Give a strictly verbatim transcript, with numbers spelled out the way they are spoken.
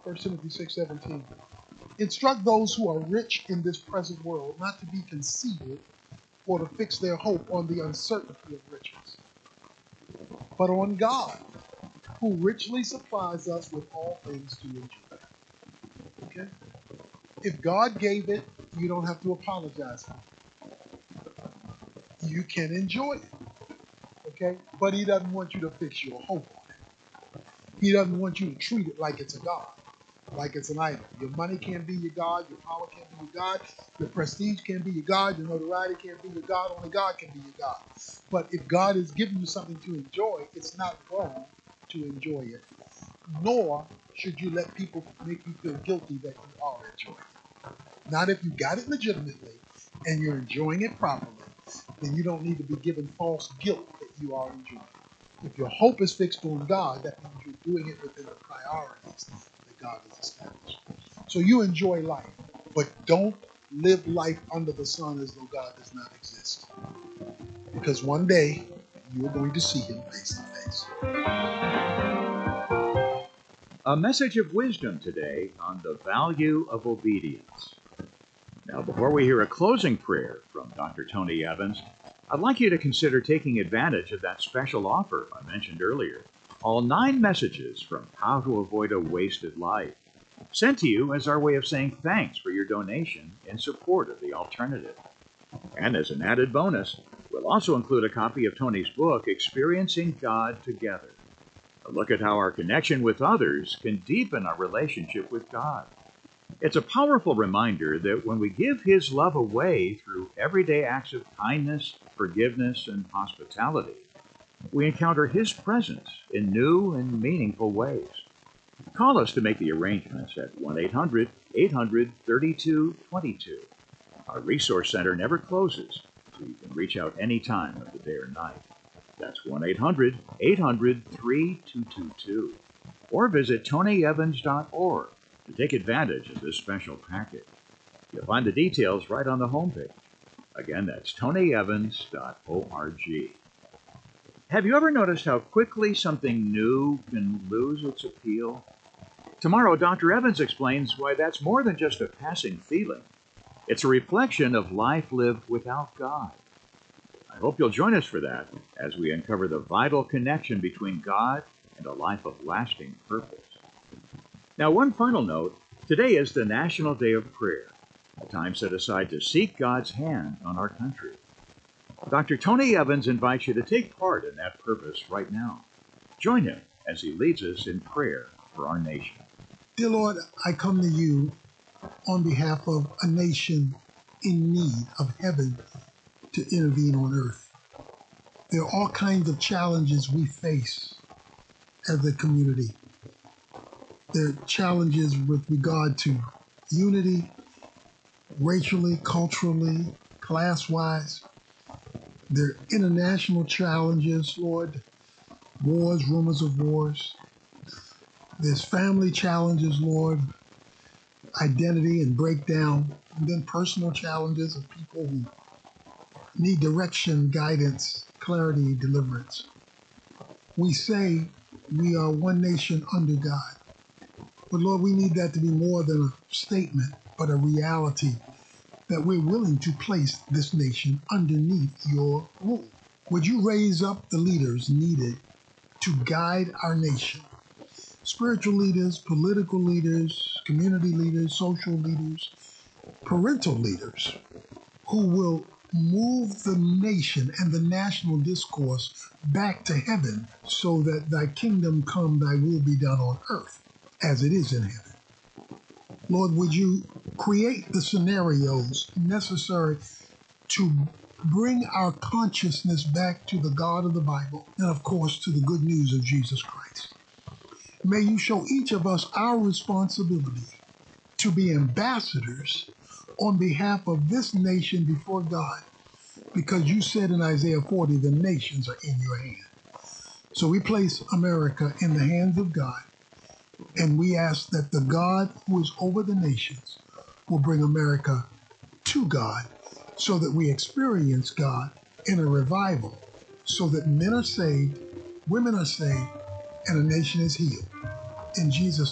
First Timothy six seventeen. Instruct those who are rich in this present world not to be conceited or to fix their hope on the uncertainty of riches, but on God, who richly supplies us with all things to enjoy. Okay? If God gave it, you don't have to apologize for it. You can enjoy it. Okay? But he doesn't want you to fix your hope on it. He doesn't want you to treat it like it's a God, like it's an idol. Your money can't be your God. Your power can't be your God. Your prestige can't be your God. Your notoriety can't be your God. Only God can be your God. But if God is giving you something to enjoy, it's not wrong to enjoy it. Nor should you let people make you feel guilty that you are enjoying it. Not if you got it legitimately and you're enjoying it properly, then you don't need to be given false guilt that you are enjoying it. If your hope is fixed on God, that means you're doing it within the priorities that God has established. So you enjoy life, but don't live life under the sun as though God does not exist. Because one day you are going to see him face to face. A message of wisdom today on the value of obedience. Now, before we hear a closing prayer from Doctor Tony Evans, I'd like you to consider taking advantage of that special offer I mentioned earlier. All nine messages from How to Avoid a Wasted Life, sent to you as our way of saying thanks for your donation in support of the alternative. And as an added bonus, we'll also include a copy of Tony's book, Experiencing God Together. A look at how our connection with others can deepen our relationship with God. It's a powerful reminder that when we give His love away through everyday acts of kindness, forgiveness, and hospitality, we encounter His presence in new and meaningful ways. Call us to make the arrangements at one eight hundred, eight hundred, thirty-two twenty-two. Our resource center never closes, so you can reach out any time of the day or night. That's one eight hundred, eight hundred, three two two two. Or visit tony evans dot org to take advantage of this special packet. You'll find the details right on the homepage. Again, that's tony evans dot org. Have you ever noticed how quickly something new can lose its appeal? Tomorrow, Doctor Evans explains why that's more than just a passing feeling. It's a reflection of life lived without God. I hope you'll join us for that as we uncover the vital connection between God and a life of lasting purpose. Now, one final note, today is the National Day of Prayer, a time set aside to seek God's hand on our country. Doctor Tony Evans invites you to take part in that purpose right now. Join him as he leads us in prayer for our nation. Dear Lord, I come to you on behalf of a nation in need of heaven to intervene on earth. There are all kinds of challenges we face as a community. There are challenges with regard to unity, racially, culturally, class-wise. There are international challenges, Lord, wars, rumors of wars. There's family challenges, Lord, identity and breakdown, and then personal challenges of people who need direction, guidance, clarity, deliverance. We say we are one nation under God. But Lord, we need that to be more than a statement, but a reality that we're willing to place this nation underneath your rule. Would you raise up the leaders needed to guide our nation? Spiritual leaders, political leaders, community leaders, social leaders, parental leaders who will move the nation and the national discourse back to heaven so that thy kingdom come, thy will be done on earth as it is in heaven. Lord, would you create the scenarios necessary to bring our consciousness back to the God of the Bible and, of course, to the good news of Jesus Christ. May you show each of us our responsibility to be ambassadors on behalf of this nation before God, because you said in Isaiah forty, the nations are in your hand. So we place America in the hands of God, and we ask that the God who is over the nations will bring America to God so that we experience God in a revival, so that men are saved, women are saved, and a nation is healed. In Jesus'